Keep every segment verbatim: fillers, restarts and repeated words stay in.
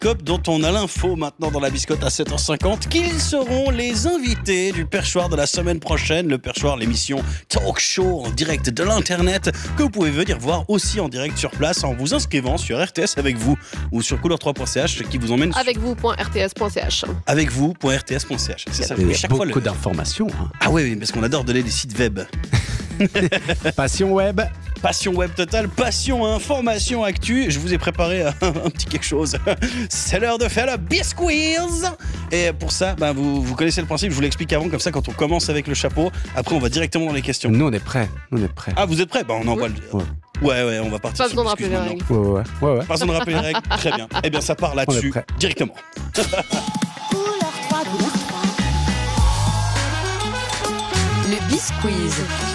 horoscope dont on a l'info maintenant dans la biscotte à sept heures cinquante qu'ils seront les invités du perchoir de la semaine prochaine. Le perchoir, l'émission talk show en direct de l'internet que vous pouvez venir voir aussi en direct sur place en vous inscrivant sur R T S avec vous ou sur couleur trois point c h qui vous emmène avec vous point r t s point c h. Avec vous point r t s point c h. C'est ça. Il y a chaque beaucoup fois le... d'informations. Hein. Ah oui, oui, parce qu'on adore donner des sites web. Passion web. Passion web totale, passion, information, actu. Je vous ai préparé un, un petit quelque chose. C'est l'heure de faire le Bisquiz. Et pour ça, ben vous, vous connaissez le principe, je vous l'explique avant, comme ça quand on commence avec le chapeau, après on va directement dans les questions. Nous on est prêts. Nous on est prêts. Ah, vous êtes prêts? Ben on envoie le... Ouais. Ouais, ouais, on va partir Pas sur besoin le de rappeler Bisquiz les maintenant. règles. Ouais, ouais, ouais, ouais. Pas besoin de rappeler les règles. Très bien. Eh bien, ça part là-dessus directement. Le Bisquiz.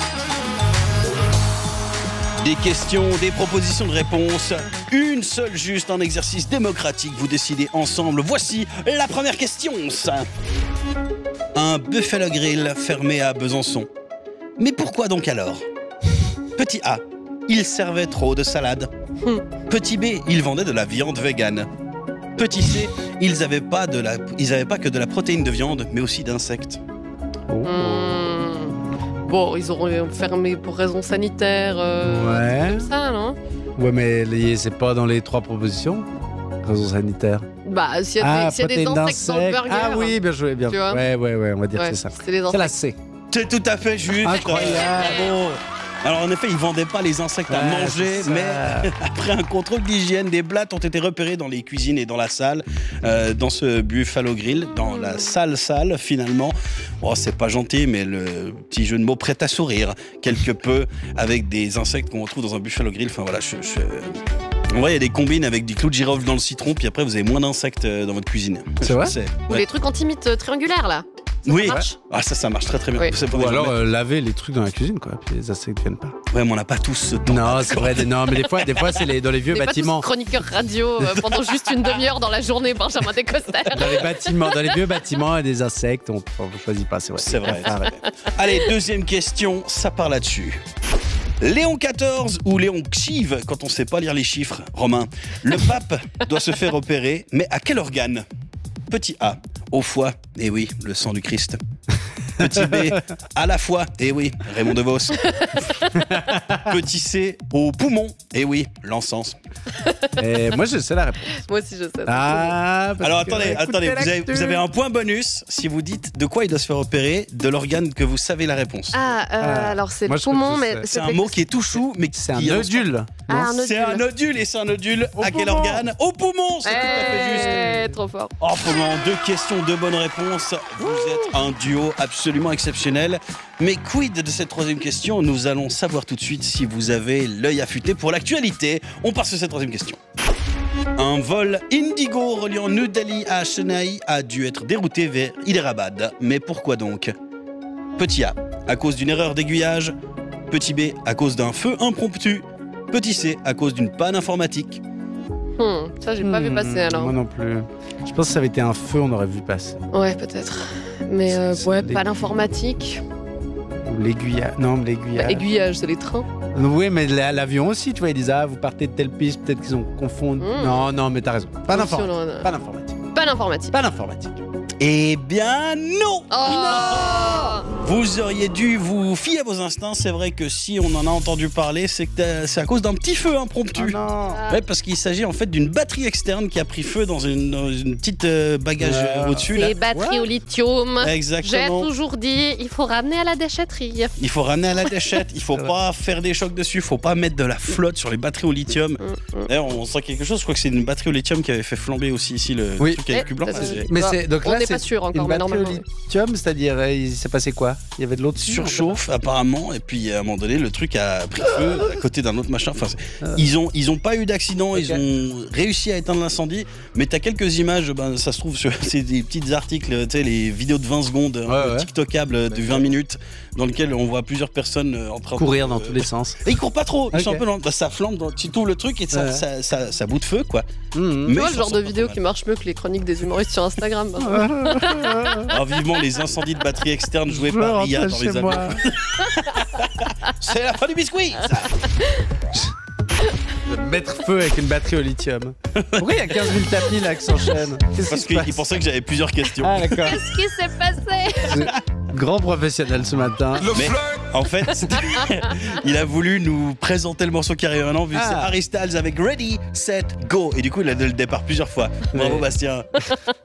Des questions, des propositions de réponses, une seule juste, un exercice démocratique, vous décidez ensemble. Voici la première question. Un Buffalo Grill fermé à Besançon. Mais pourquoi donc alors? Petit A, il servait trop de salade. Petit B, il vendait de la viande végane. Petit C, ils n'avaient pas, de la... ils avaient pas que de la protéine de viande, mais aussi d'insectes. Oh. Mmh. Bon, ils auront fermé pour raisons sanitaires. Euh, Ouais. Comme ça, non? Ouais, mais les- c'est pas dans les trois propositions. Raison sanitaire. Bah, s'il y a Ah, des, s'il y a des protéines insectes dans le d'insectes. burger. Ah oui, bien joué, bien Tu joué. vois Ouais, ouais, ouais, on va dire Ouais, que c'est ça. c'est les C'est la insectes. C. C'est tout à fait juste. Incroyable. Bravo. Alors en effet, ils vendaient pas les insectes à Ouais, manger, c'est ça. mais après un contrôle d'hygiène, des blattes ont été repérées dans les cuisines et dans la salle, euh, dans ce Buffalo Grill, dans la salle salle finalement. Bon, c'est pas gentil, mais le petit jeu de mots prête à sourire quelque peu avec des insectes qu'on retrouve dans un Buffalo Grill. Enfin voilà, je, je... En vrai, il y a des combines avec du clou de girofle dans le citron, puis après vous avez moins d'insectes dans votre cuisine. C'est vrai? Ou Ouais. les trucs anti-mythes triangulaires, là. Ça, Oui. ça marche. Ah ça, ça marche très très bien. Oui. C'est pas Ou des alors gens- euh, laver les trucs dans la cuisine, quoi. Puis les insectes viennent pas. Ouais, mais on n'a pas tous ce temps. Non, c'est vrai. des- Non, mais des fois, des fois c'est les, dans les vieux On n'est pas tous bâtiments. chroniqueurs radio euh, pendant juste une demi-heure dans la journée, Benjamin Descoster. Dans les bâtiments, dans les vieux bâtiments, il y a des insectes, on ne choisit pas, c'est vrai. C'est vrai. Ah, ouais. Allez, deuxième question, ça part là-dessus. Léon quatorze ou Léon Xiv, quand on sait pas lire les chiffres, Romain. Le pape doit se faire opérer, mais à quel organe? Petit A, au foie, et oui, le sang du Christ. Petit B, à la fois, et oui, Raymond DeVos. Petit C, au poumon, et oui, l'encens. Et moi, je sais la réponse. Moi aussi, je sais. Ah, parce Alors que- attendez, écoutez attendez, vous avez, l'actu. vous avez un point bonus si vous dites de quoi il doit se faire opérer, de l'organe que vous savez la réponse. Ah, euh, Ah. alors c'est Moi, le je crois que poumon, je mais sais. C'est un mot qui est tout chou, mais C'est un qui annonce pas- nodule. Ah, non un nodule. C'est un nodule et c'est un nodule. Au à quel poumon. organe? Au poumon, c'est tout à fait juste. Eh, trop fort. Oh, pendant deux questions, deux bonnes réponses. Vous êtes un duo absolument exceptionnel. Mais quid de cette troisième question? Nous allons savoir tout de suite si vous avez l'œil affûté pour l'actualité. On part sur cette troisième question. Un vol Indigo reliant New Delhi à Chennai a dû être dérouté vers Hyderabad. Mais pourquoi donc? Petit A, à cause d'une erreur d'aiguillage. Petit B, à cause d'un feu impromptu. Petit C, à cause d'une panne informatique. Hmm, ça, j'ai pas vu Hmm, passer alors. Moi non plus. Je pense que ça avait été un feu, on aurait vu passer. Ouais, peut-être. Mais euh, C'est- ouais, c'est pas des- d'informatique. Ou l'aiguillage. Non, l'aiguillage. Bah, aiguillage, c'est les trains. Oui, mais la- l'avion aussi, tu vois, ils disent, ah, vous partez de telle piste, peut-être qu'ils ont confondu. Mm. Non, non, mais t'as raison. Pas Attention, d'informatique. Laurent. Pas d'informatique. Pas d'informatique. Pas d'informatique. Eh bien non! Oh Vous auriez dû vous fier à vos instincts. C'est vrai que si on en a entendu parler, c'est que t'as- c'est à cause d'un petit feu impromptu. Oh non. Ouais, parce qu'il s'agit en fait d'une batterie externe qui a pris feu dans une, dans une petite euh, bagage Euh, euh, au-dessus. Là. Les batteries Ouais. au lithium. J'ai Exactement. toujours dit, il faut ramener à la déchetterie. Il faut ramener à la déchette. Il faut C'est pas faire des chocs dessus. Il faut pas mettre de la flotte sur les batteries au lithium. Mm, mm. D'ailleurs, on sent quelque chose. Je crois que c'est une batterie au lithium qui avait fait flamber aussi ici le Oui. truc avec le cul blanc. Eh, ça, C'est- c'est- Mais Bah, c'est donc on là, n'est c'est pas sûr encore, une mais batterie au normalement, oui. lithium, c'est-à-dire euh, il s'est passé quoi? Il y avait de l'eau dessus? surchauffe apparemment et puis à un moment donné le truc a pris feu à côté d'un autre machin. Enfin, c'est- ils ont ils ont pas eu d'accident, ils Ok. ont réussi à éteindre l'incendie. Mais t'as quelques images, ben ça se trouve sur c'est des petits articles, tu sais les vidéos de vingt secondes, un peu ouais. tiktokables de vingt minutes dans lesquelles on voit plusieurs personnes euh, en train Courir de, dans tous les sens. Et ils courent pas trop, ils sont Ok. un peu lents. Bah, ça flambe, dans- tu ouvres le truc et ça, Ouais. ça, ça, ça bout de feu quoi. Mhm. Mais Tu vois ils le s'en genre de sortent pas vidéo trop qui mal. marche mieux que les chroniques des humoristes sur Instagram. Alors vivement les incendies de batterie externe joués Je par rentre Ria dans chez les avions. moi. C'est la fin du biscuit. ça. Mettre feu avec une batterie au lithium. Pourquoi il y a quinze mille tapis là qui s'enchaînent? Qu'est-ce Parce qui se qu'il passe pensait que j'avais plusieurs questions. Ah d'accord. Qu'est-ce qui s'est passé? Grand professionnel ce matin. Mais en fait, il a voulu nous présenter le morceau qui arrive maintenant, vu que Ah. c'est Harry Styles avec Ready, Set, Go. Et du coup, il a donné le départ plusieurs fois. Bravo, Ouais. Bastien.